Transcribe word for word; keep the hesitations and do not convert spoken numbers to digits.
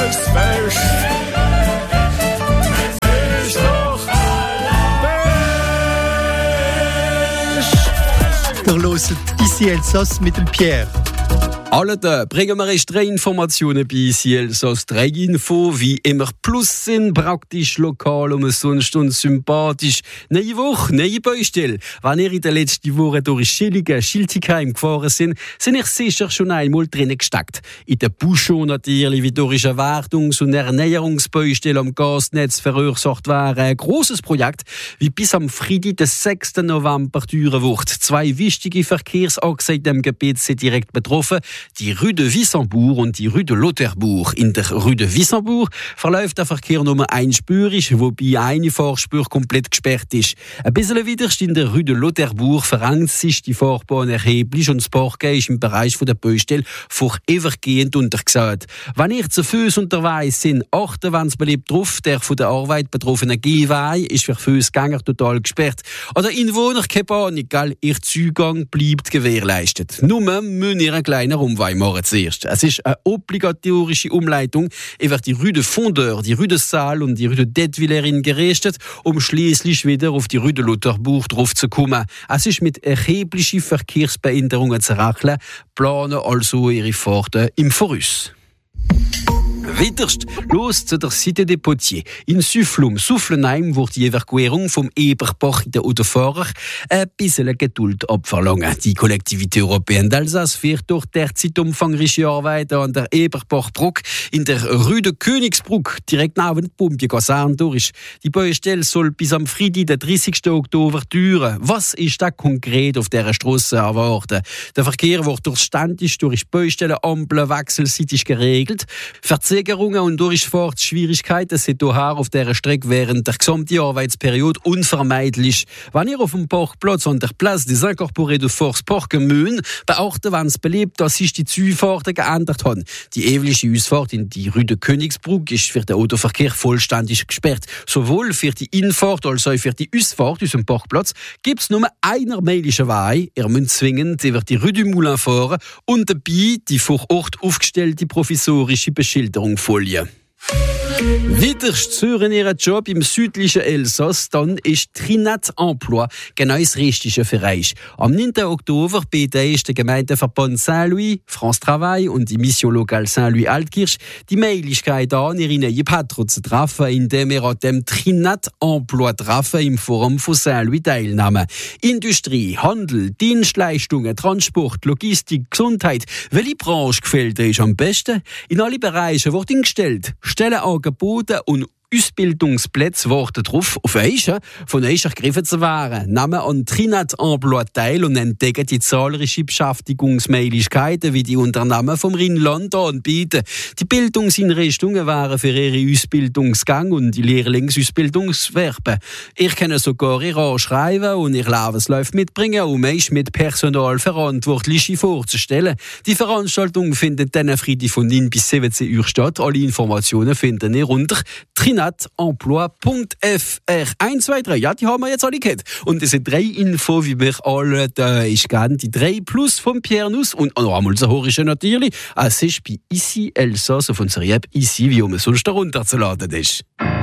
Volksfest. Es ist doch best. Wir hören ici Elsass mit dem Pierre. Alle da bringen wir euch drei Informationen bei I C Elsass. Drei Info, wie immer plus sind, praktisch, lokal, umsonst und sympathisch. Neue Woche, neue Baustelle. Wenn ihr in der letzten Woche durch Schilligen, Schiltigheim gefahren sind, sind ihr sicher schon einmal drinnen gesteckt. In der Buschon natürlich, wie durch eine Wartungs- und Ernährungsbaustelle am Gasnetz verursacht wäre. Ein grosses Projekt, wie bis am Freitag, den sechsten November, dauern wird. Zwei wichtige Verkehrsachsen in dem Gebiet sind direkt betroffen. Die Rue de Wissembourg und die Rue de Lauterbourg. In der Rue de Wissembourg verläuft der Verkehr nur einspurig, wobei eine Fahrspur komplett gesperrt ist. Ein bisschen widerst in der Rue de Lauterbourg verengt sich die Fahrbahn erheblich und das Parken ist im Bereich der Baustelle vorübergehend untergesagt. Wenn ihr zu Fuß unterwegs sind, achten, wenn es beliebt drauf. Der von der Arbeit betroffene Gehweg ist für Fußgänger total gesperrt. Oder Inwohner, keine Panik, gell? Ihr Zugang bleibt gewährleistet. Nur müssen ihr einen kleinen Umweg machen zuerst. Es ist eine obligatorische Umleitung über die Rue de Fondeur, die Rue de Salle und die Rue de Detwillerin gerichtet, um schließlich wieder auf die Rue de Lauterbourg drauf zu kommen. Es ist mit erheblichen Verkehrsbehinderungen zu rechnen, planen also ihre Fahrten im Voraus. Widerst, los zu der Cité des Potiers. In Süfflum, Sufflenheim, wird die Evakuierung vom Eberbach der Autofahrer ein bisschen Geduld abverlangen. Die Kollektivität Europäenne d'Alsace führt durch derzeit umfangreiche Arbeit an der Eberbachbrücke in der Rue de Königsbrück, direkt neben der Pumpienkaserne durch. Die Baustelle soll bis am Freitag, den dreißigsten Oktober, dauern. Was ist da konkret auf dieser Strasse erwarten? Der Verkehr wird durch ständig durch Baustellenampeln wechselseitig geregelt. Verzögerungen und Durchfahrtsschwierigkeiten sind hier auf dieser Strecke während der gesamten Arbeitsperiode unvermeidlich. Wenn ihr auf dem Parkplatz an der Place des Incorporés de Force parken müsst, beachten, wenn es beliebt, dass sich die Zufahrten geändert haben. Die ewige Ausfahrt in die Rue de Königsbrück ist für den Autoverkehr vollständig gesperrt. Sowohl für die Infahrt als auch für die Ausfahrt aus dem Parkplatz gibt es nur einen mählichen Weg. Ihr müsst zwingend über die Rue du Moulin fahren und dabei die vor Ort aufgestellte provisorische Beschilderung Folie. Widerst zu ihren Job im südlichen Elsass, dann ist Trinat Emploi genau das Richtige für euch. Am neunten Oktober bietet der Gemeindeverband Saint-Louis, France Travail und die Mission Locale Saint-Louis-Altkirch die Möglichkeit an, ihre neue Patron zu treffen, indem ihr an dem Trinat Emploi treffen im Forum von Saint-Louis teilnehmen. Industrie, Handel, Dienstleistungen, Transport, Logistik, Gesundheit. Welche Branche gefällt euch am besten? In alle Bereiche wird gestellt. Stellenangebote und Ausbildungsplätze warten darauf, auf euch von euch ergriffen zu werden. Nehmen an Trinat Emploi teil und entdecken die zahlreichen Beschäftigungsmöglichkeiten, wie die Unternehmen vom Rheinland anbieten. Die Bildungseinrichtungen wären für ihre Ausbildungsgang und die Lehrlingsausbildungswerbe. Ihr könnt sogar ihr anschreiben und ihr Lebenslauf mitbringen, um euch mit Personalverantwortlichen vorzustellen. Die Veranstaltung findet dann Freitag von neun bis siebzehn Uhr statt. Alle Informationen findet ihr unter trinat emploi punkt f r. eins, zwei, drei, ja, die haben wir jetzt alle gehört. Und das sind drei Infos, wie wir alle da ist gern. Die drei plus vom Pierre Nuss und noch einmal so horische natürlich. Es ist bei Ici Elsass auf unserer App Ici, wie um es sonst herunterzuladen ist.